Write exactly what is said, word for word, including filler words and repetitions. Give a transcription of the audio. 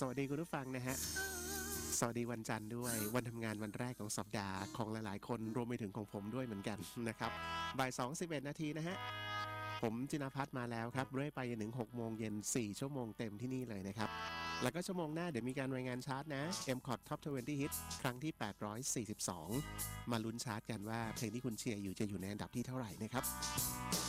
สวัสดีคุณผู้ฟังนะฮะสวัสดีวันจันทร์ด้วยวันทำงานวันแรกของสัปดาห์ของหลายๆคนรวมไปถึงของผมด้วยเหมือนกันนะครับบ่ายสองสิบเอ็ดนาทีนะฮะผมจินภัทรมาแล้วครับเรื่อยไปจนถึงหกโมงเย็นสี่ชั่วโมงเต็มที่นี่เลยนะครับแล้วก็ชั่วโมงหน้าเดี๋ยวมีการรายงานชาร์ตนะ เอ็ม คอ ที Top ยี่สิบ Hit ครั้งที่แปดร้อยสี่สิบสองมาลุ้นชาร์ตกันว่าเพลงที่คุณเชียร์อยู่จะอยู่ในอันดับที่เท่าไหร่นะครับ